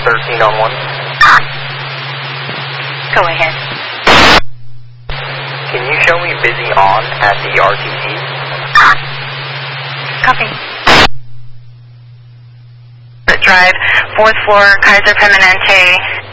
13 on 1. Go ahead. Can you show me busy on at the RTC? Copy. Drive, 4th floor, Kaiser Permanente.